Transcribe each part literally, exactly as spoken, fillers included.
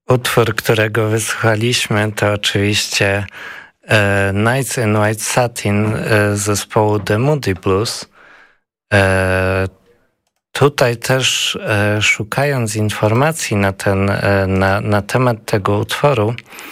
Utwór, którego wysłuchaliśmy, to oczywiście e, Nights in White Satin e, zespołu The Moody Blues. E, tutaj też e, szukając informacji na, ten, e, na, na temat tego utworu,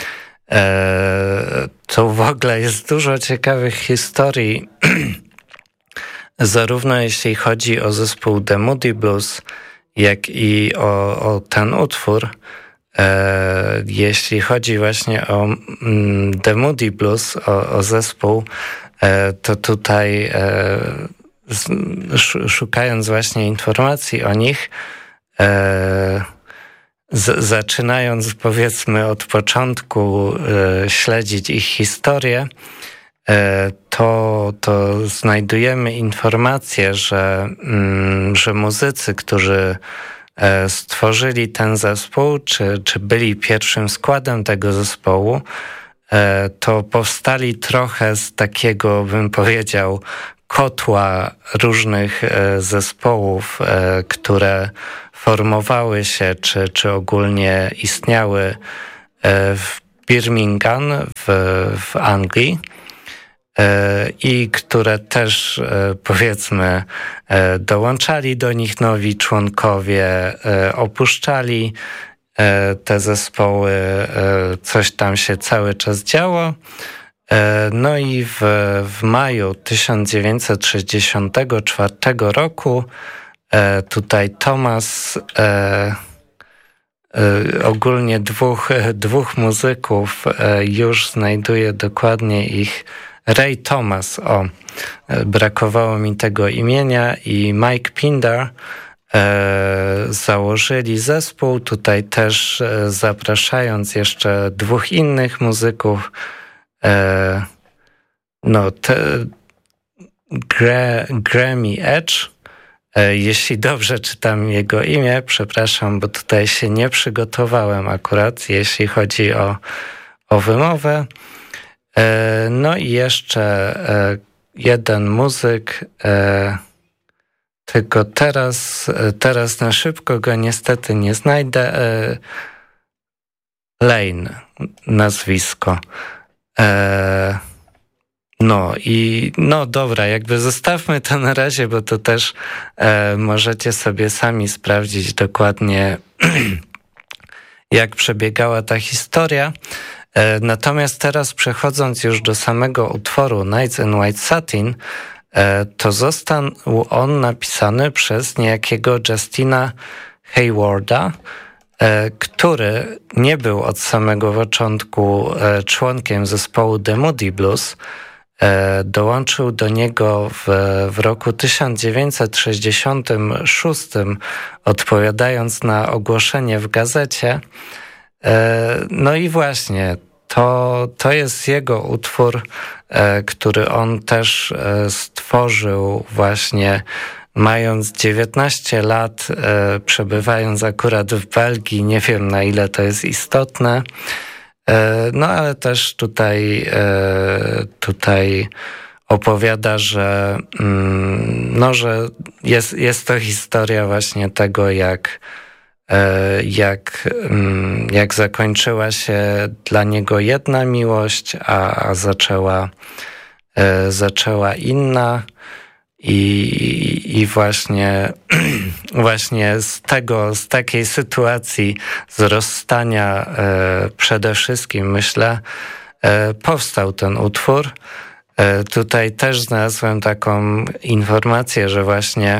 e, to w ogóle jest dużo ciekawych historii, zarówno jeśli chodzi o zespół The Moody Blues, jak i o, o ten utwór. E, jeśli chodzi właśnie o mm, The Moody Blues, o, o zespół, e, to tutaj e, z, sz, szukając właśnie informacji o nich, e, z, zaczynając powiedzmy od początku e, śledzić ich historię, e, to, to znajdujemy informację, że, mm, że muzycy, którzy stworzyli ten zespół, czy, czy byli pierwszym składem tego zespołu, to powstali trochę z takiego, bym powiedział, kotła różnych zespołów, które formowały się, czy, czy ogólnie istniały w Birmingham w, w Anglii. I które też, powiedzmy, dołączali do nich nowi członkowie, opuszczali te zespoły, coś tam się cały czas działo. No i w, w maju tysiąc dziewięćset sześćdziesiątego czwartego roku tutaj Thomas, ogólnie dwóch, dwóch muzyków, już znajduje dokładnie ich, Ray Thomas, o, brakowało mi tego imienia, i Mike Pinder e, założyli zespół, tutaj też e, zapraszając jeszcze dwóch innych muzyków, e, no, te, Gra, Grammy Edge, e, jeśli dobrze czytam jego imię, przepraszam, bo tutaj się nie przygotowałem akurat, jeśli chodzi o, o wymowę. No i jeszcze jeden muzyk, tylko teraz, teraz na szybko go niestety nie znajdę. Lane, nazwisko. No i no dobra, jakby zostawmy to na razie, bo to też możecie sobie sami sprawdzić dokładnie, jak przebiegała ta historia. Natomiast teraz, przechodząc już do samego utworu Nights in White Satin, to został on napisany przez niejakiego Justina Haywarda, który nie był od samego początku członkiem zespołu The Moody Blues. Dołączył do niego w, w roku tysiąc dziewięćset sześćdziesiątym szóstym, odpowiadając na ogłoszenie w gazecie. No i właśnie, to, to jest jego utwór, który on też stworzył właśnie mając dziewiętnaście lat, przebywając akurat w Belgii. Nie wiem, na ile to jest istotne, no ale też tutaj, tutaj opowiada, że, no, że jest, jest to historia właśnie tego, jak Jak, jak zakończyła się dla niego jedna miłość, a, a zaczęła, zaczęła inna i, i właśnie, właśnie z tego, z takiej sytuacji, z rozstania przede wszystkim, myślę, powstał ten utwór. Tutaj też znalazłem taką informację, że właśnie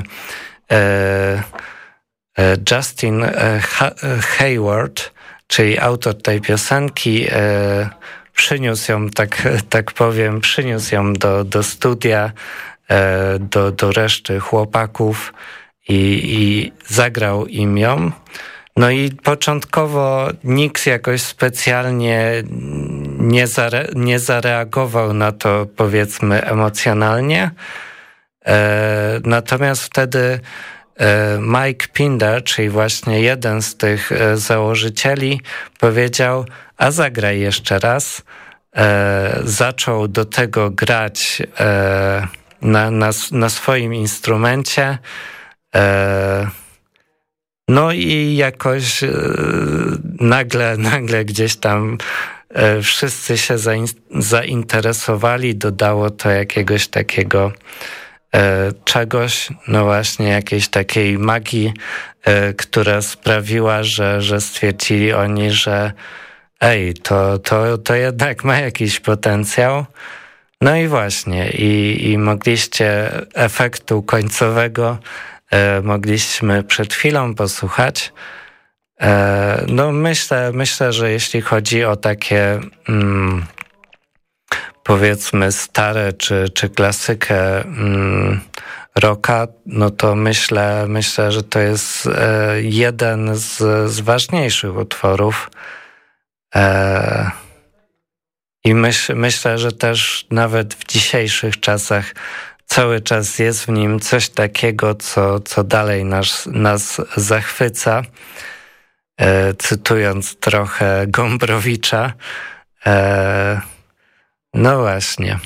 Justin Hayward, czyli autor tej piosenki, przyniósł ją, tak, tak powiem, przyniósł ją do, do studia, do, do reszty chłopaków i, i zagrał im ją. No i początkowo nikt jakoś specjalnie nie, zare, nie zareagował na to, powiedzmy, emocjonalnie. Natomiast wtedy Mike Pinder, czyli właśnie jeden z tych założycieli, powiedział: a zagraj jeszcze raz. E, zaczął do tego grać e, na, na, na swoim instrumencie. E, No i jakoś e, nagle, nagle gdzieś tam e, wszyscy się zain, zainteresowali, dodało to jakiegoś takiego e, czegoś, no właśnie jakiejś takiej magii, e, która sprawiła, że, że stwierdzili oni, że ej, to, to, to jednak ma jakiś potencjał. No i właśnie, i, i mogliście efektu końcowego e, mogliśmy przed chwilą posłuchać. E, no myślę, myślę, że jeśli chodzi o takie mm, powiedzmy stare czy, czy klasykę mm, rocka, no to myślę, myślę, że to jest e, jeden z, z ważniejszych utworów. E, I myśl, myślę, że też nawet w dzisiejszych czasach cały czas jest w nim coś takiego, co, co dalej nas, nas zachwyca. E, cytując trochę Gombrowicza. E, no właśnie.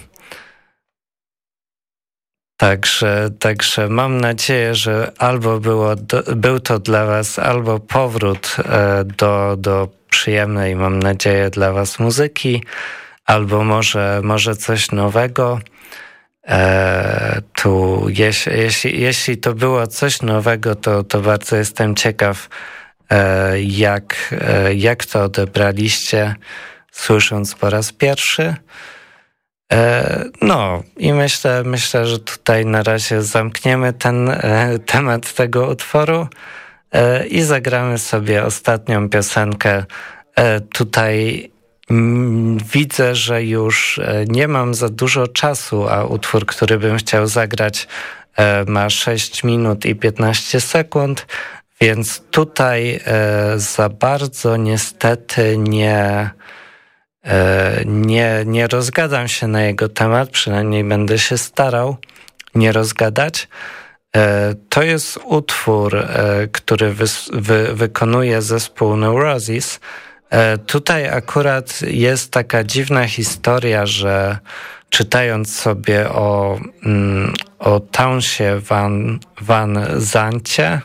Także, także mam nadzieję, że albo było do, był to dla was albo powrót e, do, do przyjemnej, mam nadzieję, dla was muzyki, albo może, może coś nowego. E, tu, jeśli, jeśli, jeśli to było coś nowego, to, to bardzo jestem ciekaw, e, jak, e, jak to odebraliście, słysząc po raz pierwszy. E, no i myślę, myślę, że tutaj na razie zamkniemy ten e, temat tego utworu e, i zagramy sobie ostatnią piosenkę. E, tutaj widzę, że już nie mam za dużo czasu, a utwór, który bym chciał zagrać, ma sześć minut i piętnaście sekund, więc tutaj za bardzo niestety nie, nie, nie rozgadam się na jego temat, przynajmniej będę się starał nie rozgadać. To jest utwór, który wy, wy, wykonuje zespół Neurosis. Tutaj akurat jest taka dziwna historia, że czytając sobie o, o Townsie Van, Van Zancie,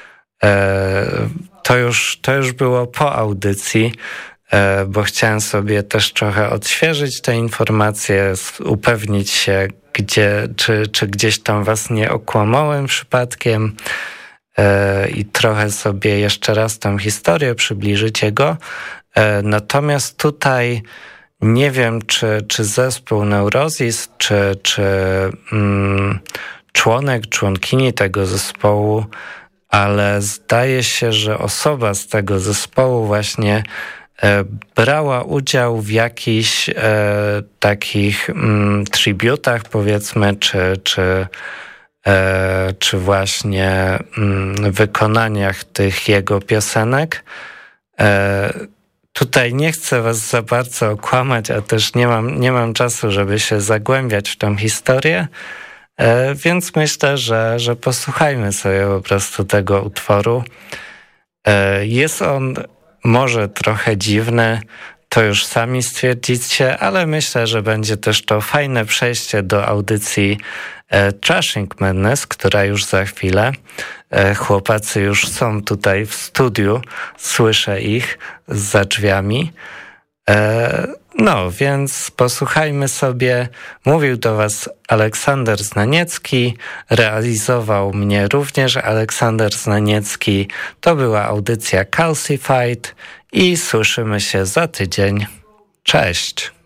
to już, to już było po audycji, bo chciałem sobie też trochę odświeżyć te informacje, upewnić się, gdzie, czy, czy gdzieś tam was nie okłamałem przypadkiem i trochę sobie jeszcze raz tą historię przybliżyć jego. Natomiast tutaj nie wiem, czy, czy zespół Neurosis, czy, czy mm, członek, członkini tego zespołu, ale zdaje się, że osoba z tego zespołu właśnie e, brała udział w jakichś e, takich mm, tributach, powiedzmy, czy, czy, e, czy właśnie mm, wykonaniach tych jego piosenek. E, Tutaj nie chcę was za bardzo okłamać, a też nie mam, nie mam czasu, żeby się zagłębiać w tą historię, e, więc myślę, że, że posłuchajmy sobie po prostu tego utworu. E, jest on może trochę dziwny, to już sami stwierdzicie, ale myślę, że będzie też to fajne przejście do audycji e, Trashing Madness, która już za chwilę. E, chłopacy już są tutaj w studiu, słyszę ich za drzwiami. E, no, więc posłuchajmy sobie. Mówił do was Aleksander Znaniecki, realizował mnie również Aleksander Znaniecki. To była audycja Calcified i słyszymy się za tydzień. Cześć!